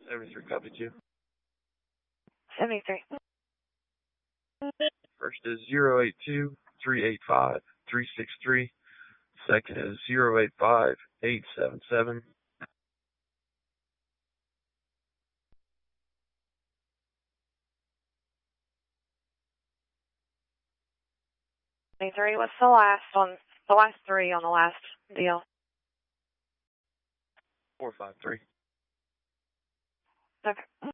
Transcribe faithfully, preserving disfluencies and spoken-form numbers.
seventy-three, copy two. seventy-three. First is zero eight two, three eight five, three six three. Second is zero eight five, eight seven seven. seventy-three, what's the last on, the last three on the last deal? four five three. Okay.